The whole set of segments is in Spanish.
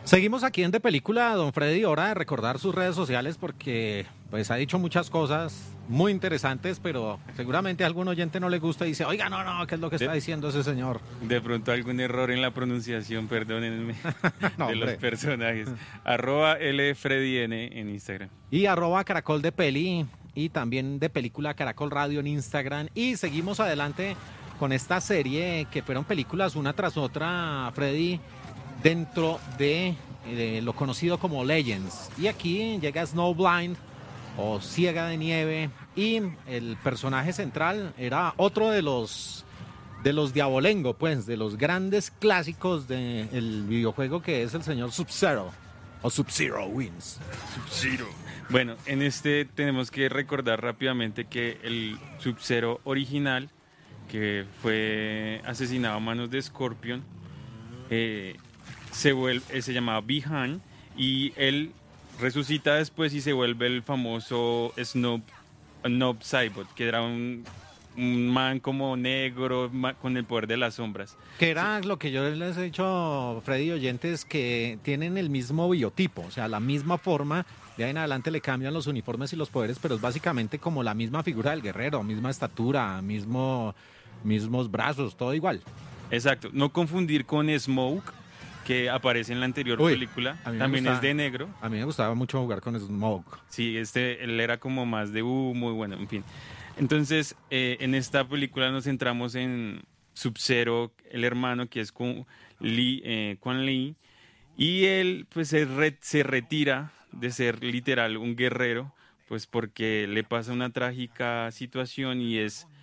Seguimos aquí en De Película, don Freddy, hora de recordar sus redes sociales porque pues ha dicho muchas cosas muy interesantes, pero seguramente a algún oyente no le gusta y dice, oiga, no, ¿qué es lo que está diciendo ese señor? De pronto algún error en la pronunciación, perdónenme, No, de los hombre. personajes. @LFreddyN en Instagram. Y @Caracol de Peli y también De Película Caracol Radio en Instagram. Y seguimos adelante con esta serie que fueron películas una tras otra, Freddy, dentro de lo conocido como Legends. Y aquí llega Snowblind o Ciega de Nieve y el personaje central era otro de los Diabolengo, pues, de los grandes clásicos del videojuego que es el señor Sub-Zero o Sub-Zero Wins. Sub-Zero. Bueno, en este tenemos que recordar rápidamente que el Sub-Zero original, que fue asesinado a manos de Scorpion, se llamaba Bi-Han y él resucita después y se vuelve el famoso Snob Saibot, que era un man como negro con el poder de las sombras. Que era lo que yo les he dicho, Freddy, oyentes, que tienen el mismo biotipo, o sea, la misma forma. De ahí en adelante le cambian los uniformes y los poderes, pero es básicamente como la misma figura del guerrero, misma estatura, mismos brazos, todo igual. Exacto, no confundir con Smoke, que aparece en la anterior película, también es de negro. A mí me gustaba mucho jugar con Smoke. Sí, él era como más de humo y bueno, en fin. Entonces, en esta película nos centramos en Sub-Zero, el hermano, que es Quan Li, y él pues se retira de ser literal un guerrero, pues porque le pasa una trágica situación y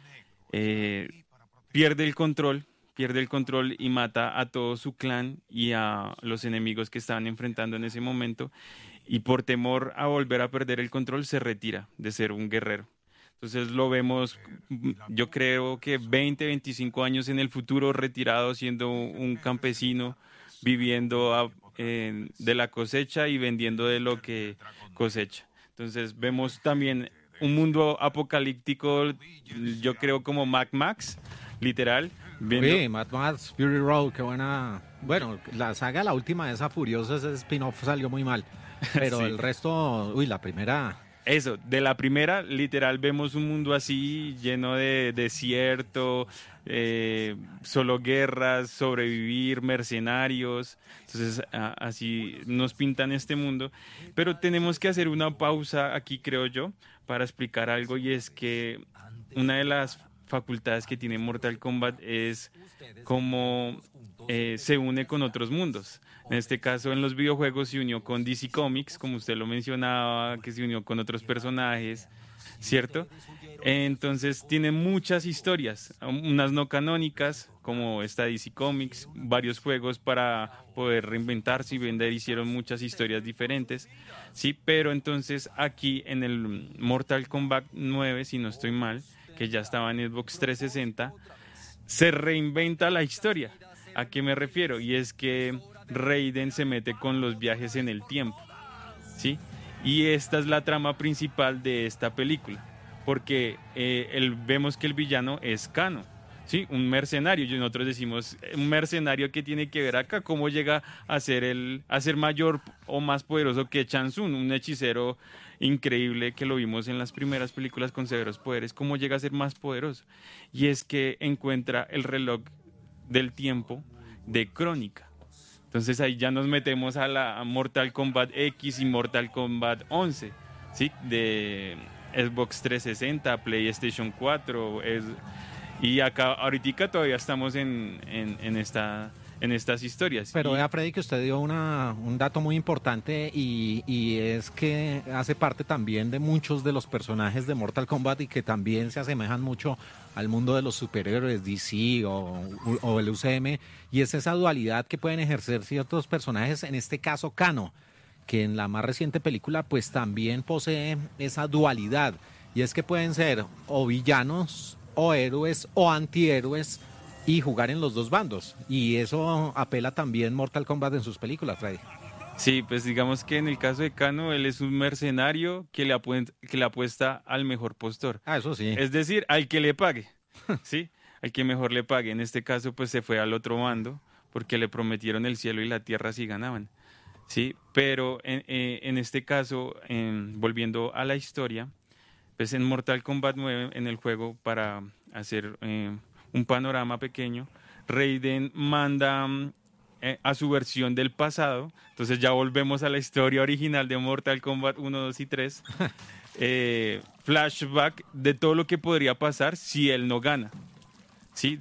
pierde el control y mata a todo su clan y a los enemigos que estaban enfrentando en ese momento, y por temor a volver a perder el control se retira de ser un guerrero. Entonces lo vemos, yo creo que 20, 25 años en el futuro, retirado siendo un campesino, viviendo de la cosecha y vendiendo de lo que cosecha. Entonces vemos también un mundo apocalíptico, yo creo como Mad Max, literal. Sí, Mad Max, Fury Road, qué buena. Bueno, la saga, la última de esa Furiosa, ese spin-off salió muy mal. Pero sí. El resto, la primera. Eso, de la primera, literal, vemos un mundo así, lleno de desierto, solo guerras, sobrevivir, mercenarios. Entonces, así nos pintan este mundo. Pero tenemos que hacer una pausa aquí, creo yo, para explicar algo, y es que una de las facultades que tiene Mortal Kombat es cómo se une con otros mundos. En este caso, en los videojuegos se unió con DC Comics, como usted lo mencionaba, que se unió con otros personajes, ¿cierto? Entonces tiene muchas historias, unas no canónicas, como esta DC Comics, varios juegos para poder reinventarse y vender, hicieron muchas historias diferentes, ¿sí? Pero entonces aquí en el Mortal Kombat 9, si no estoy mal, que ya estaba en Xbox 360, se reinventa la historia. ¿A qué me refiero? Y es que Raiden se mete con los viajes en el tiempo, ¿sí? Y esta es la trama principal de esta película, porque vemos que el villano es Kano, ¿sí? Un mercenario, y nosotros decimos, un mercenario que tiene que ver acá, cómo llega a ser mayor o más poderoso que Chansung, un hechicero increíble que lo vimos en las primeras películas con severos poderes, cómo llega a ser más poderoso. Y es que encuentra el reloj del tiempo de Crónica. Entonces ahí ya nos metemos a Mortal Kombat X y Mortal Kombat 11, ¿sí? De Xbox 360, PlayStation 4, y acá ahorita todavía estamos en estas historias. Pero vea, Freddy, que usted dio un dato muy importante y es que hace parte también de muchos de los personajes de Mortal Kombat y que también se asemejan mucho al mundo de los superhéroes DC o el UCM, y es esa dualidad que pueden ejercer ciertos personajes, en este caso Kano, que en la más reciente película pues también posee esa dualidad, y es que pueden ser o villanos o héroes o antihéroes y jugar en los dos bandos, y eso apela también Mortal Kombat en sus películas, Freddy. Sí, pues digamos que en el caso de Kano, él es un mercenario que le apuesta al mejor postor. Eso sí. Es decir, al que le pague, ¿sí? Al que mejor le pague. En este caso, pues se fue al otro bando porque le prometieron el cielo y la tierra si ganaban. Sí, pero en este caso, volviendo a la historia, pues en Mortal Kombat 9, en el juego, para hacer un panorama pequeño, Raiden manda a su versión del pasado, entonces ya volvemos a la historia original de Mortal Kombat 1, 2 y 3, flashback de todo lo que podría pasar si él no gana, ¿sí?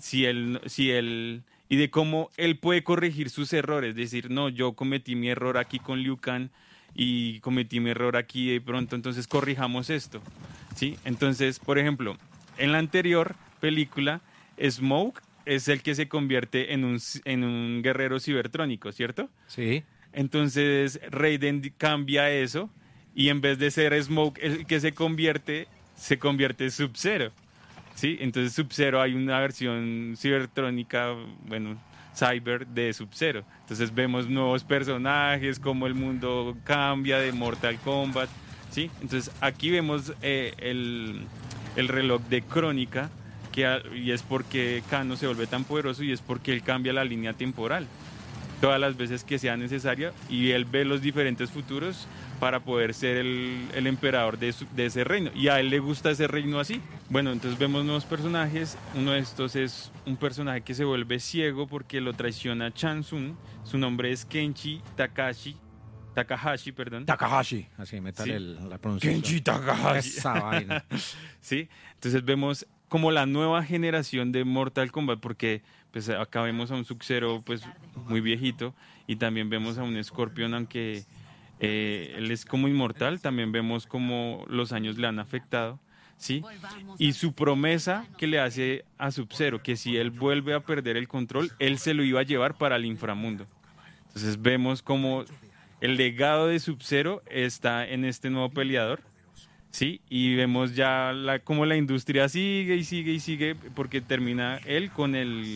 Y de cómo él puede corregir sus errores, decir, no, yo cometí mi error aquí con Liu Kang y cometí mi error aquí de pronto, entonces corrijamos esto, ¿sí? Entonces, por ejemplo, en la anterior película, Smoke es el que se convierte en un guerrero cibertrónico, ¿cierto? Sí. Entonces, Raiden cambia eso y en vez de ser Smoke el que se convierte en Sub-Zero. Sí, entonces Sub-Zero hay una versión cibertrónica, bueno, cyber de Sub-Zero. Entonces vemos nuevos personajes, cómo el mundo cambia de Mortal Kombat, ¿sí? Entonces aquí vemos el reloj de Crónica, y es porque Kano se vuelve tan poderoso y es porque él cambia la línea temporal todas las veces que sea necesaria y él ve los diferentes futuros para poder ser el emperador de ese reino. Y a él le gusta ese reino así. Bueno, entonces vemos nuevos personajes. Uno de estos es un personaje que se vuelve ciego porque lo traiciona Shang Tsung. Su nombre es Kenshi Takahashi, perdón. Takahashi, así, métale Sí. la pronunciación. Kenshi Takahashi. Esa vaina. Sí, entonces vemos como la nueva generación de Mortal Kombat, porque pues acá vemos a un Sub-Zero pues muy viejito y también vemos a un Scorpion, aunque él es como inmortal, también vemos como los años le han afectado, ¿sí? Y su promesa que le hace a Sub-Zero, que si él vuelve a perder el control, él se lo iba a llevar para el inframundo. Entonces vemos como el legado de Sub-Zero está en este nuevo peleador, ¿sí? Y vemos ya cómo la industria sigue y sigue y sigue, porque termina él con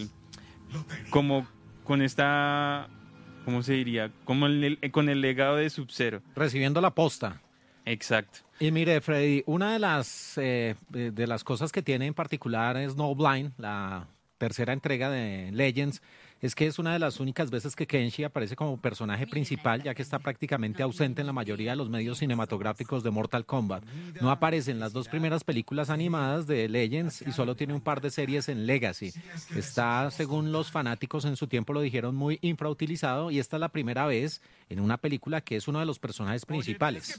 ¿cómo se diría? Con el legado de Sub-Zero. Recibiendo la posta. Exacto. Y mire, Freddy, una de las cosas que tiene en particular Snowblind, la tercera entrega de Legends, es que es una de las únicas veces que Kenshi aparece como personaje principal, ya que está prácticamente ausente en la mayoría de los medios cinematográficos de Mortal Kombat. No aparece en las dos primeras películas animadas de Legends y solo tiene un par de series en Legacy. Está, según los fanáticos en su tiempo lo dijeron, muy infrautilizado y esta es la primera vez en una película que es uno de los personajes principales.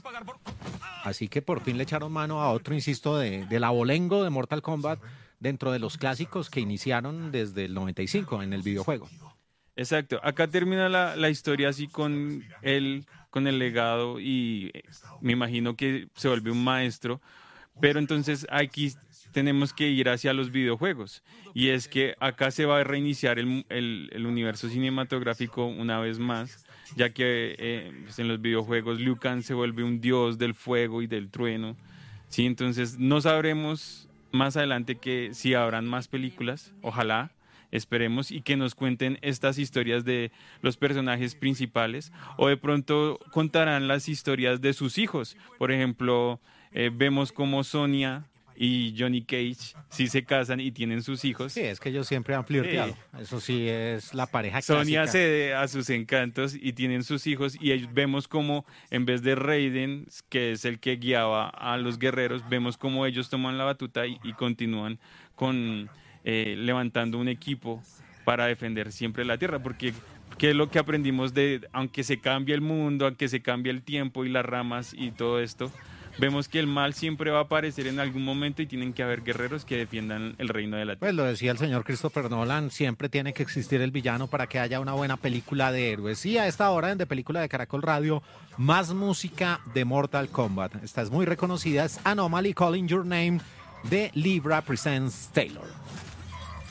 Así que por fin le echaron mano a otro, insisto, del abolengo de Mortal Kombat dentro de los clásicos que iniciaron desde el 95 en el videojuego. Exacto. Acá termina la historia así con el legado y me imagino que se vuelve un maestro, pero entonces aquí tenemos que ir hacia los videojuegos y es que acá se va a reiniciar el universo cinematográfico una vez más, ya que pues en los videojuegos Liu Kang se vuelve un dios del fuego y del trueno, ¿sí? Entonces no sabremos más adelante que si habrán más películas, ojalá, esperemos, y que nos cuenten estas historias de los personajes principales, o de pronto contarán las historias de sus hijos. Por ejemplo, vemos como Sonya y Johnny Cage sí se casan y tienen sus hijos. Sí, es que ellos siempre han flirteado. Sí. Eso sí es la pareja Sonya clásica. cede a sus encantos y tienen sus hijos y vemos como en vez de Raiden, que es el que guiaba a los guerreros, vemos como ellos toman la batuta y continúan con levantando un equipo para defender siempre la tierra, porque ¿qué es lo que aprendimos aunque se cambie el mundo, aunque se cambie el tiempo y las ramas y todo esto? Vemos que el mal siempre va a aparecer en algún momento y tienen que haber guerreros que defiendan el reino de la tierra. Pues lo decía el señor Christopher Nolan, siempre tiene que existir el villano para que haya una buena película de héroes. Y a esta hora en De Película de Caracol Radio, más música de Mortal Kombat. Esta es muy reconocida, es Anomaly Calling Your Name de Libra Presents Taylor.